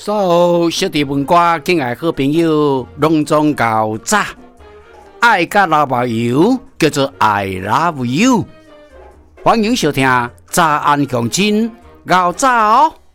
所有小弟文歌敬爱好朋友，隆重告早！爱甲老朋友叫做 I love you， 欢迎收听早安强真，熬早。